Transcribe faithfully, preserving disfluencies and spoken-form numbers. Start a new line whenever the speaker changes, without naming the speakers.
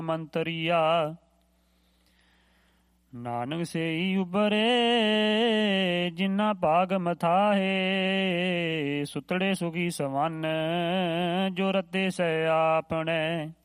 ਮੰਤਰੀਆ। ਨਾਨਕ ਸੇਈ ਉਬਰੇ ਜਿਨਾ ਭਾਗ ਮਥਾਹੇ, ਸੁਤੜੇ ਸੁਖੀ ਸਵੰਨ ਜੋ ਰਤੇ ਸਹਿ ਆਪਣੇ।